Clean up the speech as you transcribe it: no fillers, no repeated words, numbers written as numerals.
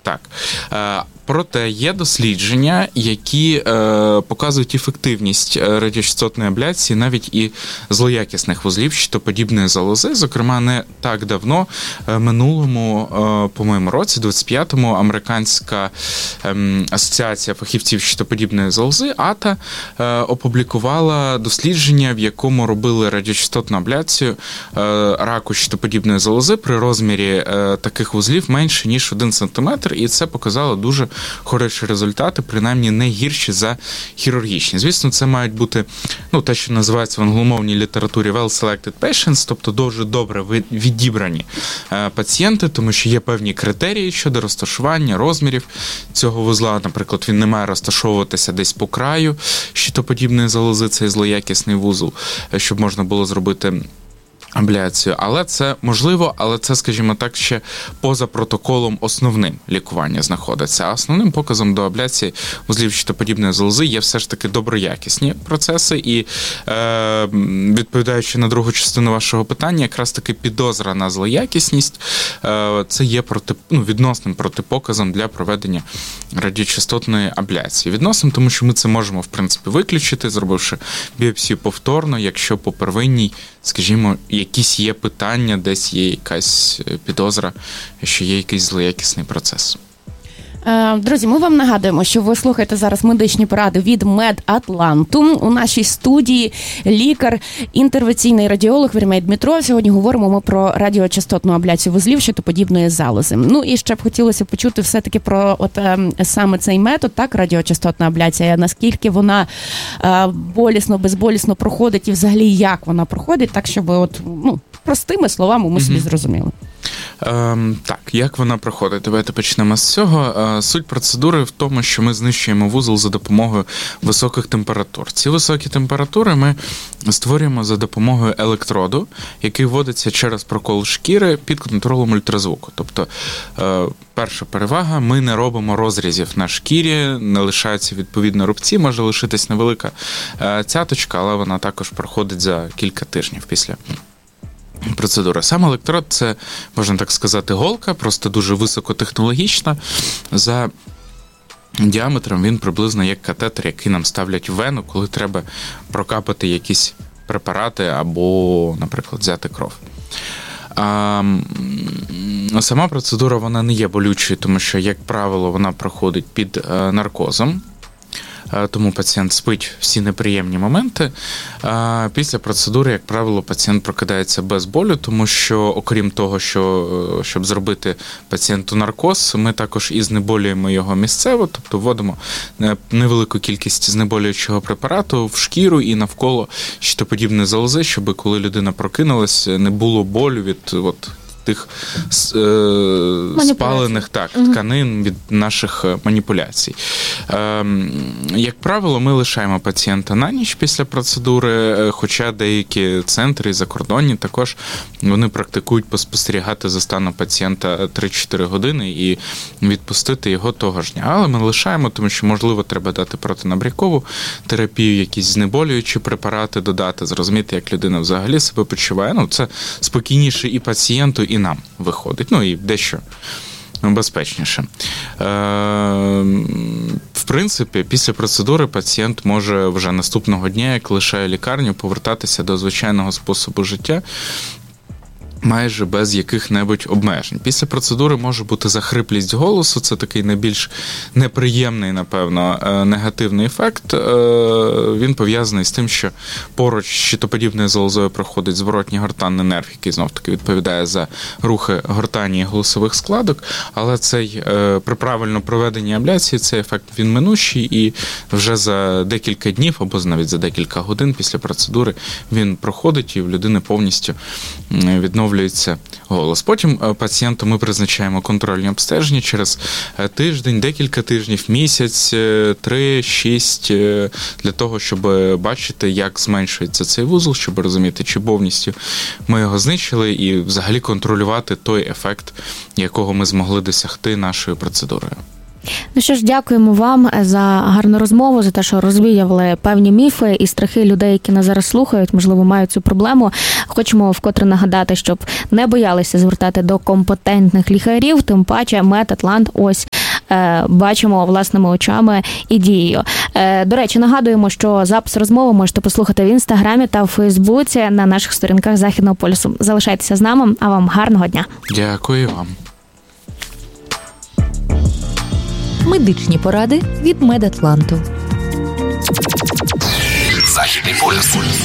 так. Проте є дослідження, які показують ефективність радіочастотної абляції навіть і злоякісних вузлів щитоподібної залози. Зокрема, не так давно, минулому, по-моєму, році, 25-му, Американська асоціація фахівців щитоподібної залози, АТА, опублікувала дослідження, в якому робили радіочастотну абляцію раку щитоподібної залози при розмірі таких вузлів менше, ніж 1 см, і це показало дуже хороші результати, принаймні не гірші за хірургічні. Звісно, це мають бути, те, що називається в англомовній літературі well-selected patients, тобто дуже добре відібрані пацієнти, тому що є певні критерії щодо розташування, розмірів цього вузла. Наприклад, він не має розташовуватися десь по краю щитоподібної залози, цей злоякісний вузол, щоб можна було зробити абляцію. Але це можливо, але це, скажімо так, ще поза протоколом основним лікування знаходиться. А основним показом до абляції вузлів щитоподібної залози є все ж таки доброякісні процеси. І відповідаючи на другу частину вашого питання, якраз таки підозра на злоякісність це є відносним протипоказом для проведення радіочастотної абляції. Відносним, тому що ми це можемо, в принципі, виключити, зробивши біопсію повторно, якщо по первинній, скажімо, якісь є питання, десь є якась підозра, що є якийсь злоякісний процес. Друзі, ми вам нагадуємо, що ви слухаєте зараз медичні поради від Медатланту. У нашій студії лікар, інтервенційний радіолог Вірмей Дмитро. Сьогодні говоримо ми про радіочастотну абляцію вузлів щитоподібної залози. І ще б хотілося почути все-таки про саме цей метод, так, радіочастотна абляція, наскільки вона болісно, безболісно проходить і взагалі як вона проходить, так, щоб простими словами ми собі зрозуміли. Так, як вона проходить? Давайте почнемо з цього. Суть процедури в тому, що ми знищуємо вузол за допомогою високих температур. Ці високі температури ми створюємо за допомогою електроду, який вводиться через прокол шкіри під контролем ультразвуку. Тобто, перша перевага, ми не робимо розрізів на шкірі, не лишаються відповідно рубці, може лишитись невелика цяточка, але вона також проходить за кілька тижнів після процедура. Сам електрод – це, можна так сказати, голка, просто дуже високотехнологічна. За діаметром він приблизно як катетер, який нам ставлять в вену, коли треба прокапати якісь препарати або, наприклад, взяти кров. Сама процедура, вона не є болючою, тому що, як правило, вона проходить під наркозом. Тому пацієнт спить всі неприємні моменти. Після процедури, як правило, пацієнт прокидається без болю, тому що, окрім того, щоб зробити пацієнту наркоз, ми також і знеболюємо його місцево, тобто вводимо невелику кількість знеболюючого препарату в шкіру і навколо щитоподібної залози, щоб коли людина прокинулась, не було болю від тих спалених тканин від наших маніпуляцій. Як правило, ми лишаємо пацієнта на ніч після процедури, хоча деякі центри закордонні також вони практикують поспостерігати за станом пацієнта 3-4 години і відпустити його того ж дня. Але ми лишаємо, тому що, можливо, треба дати протинабрякову терапію, якісь знеболюючі препарати додати, зрозуміти, як людина взагалі себе почуває. Це спокійніше і пацієнту, і нам виходить. І дещо безпечніше. В принципі, після процедури пацієнт може вже наступного дня, як лишає лікарню, повертатися до звичайного способу життя, майже без яких-небудь обмежень. Після процедури може бути захриплість голосу, це такий найбільш неприємний, напевно, негативний ефект. Він пов'язаний з тим, що поруч з щитоподібною залозою проходить зворотній гортанний нерв, який знов-таки відповідає за рухи гортані і голосових складок, але при правильно проведенні абляції цей ефект він минущий, і вже за декілька днів або навіть за декілька годин після процедури він проходить, і в людини повністю відновлюється голос. Потім пацієнту ми призначаємо контрольні обстеження через тиждень, декілька тижнів, місяць, 3-6, для того, щоб бачити, як зменшується цей вузол, щоб розуміти, чи повністю ми його знищили, і взагалі контролювати той ефект, якого ми змогли досягти нашою процедурою. Що ж, дякуємо вам за гарну розмову, за те, що розвіяли певні міфи і страхи людей, які нас зараз слухають, можливо, мають цю проблему. Хочемо вкотре нагадати, щоб не боялися звертати до компетентних лікарів, тим паче Медатлант ось бачимо власними очами і дією. До речі, нагадуємо, що запис розмови можете послухати в Інстаграмі та в Фейсбуці на наших сторінках Західного полюсу. Залишайтеся з нами, а вам гарного дня. Дякую вам. Медичні поради від Медатланту. Західний полюс.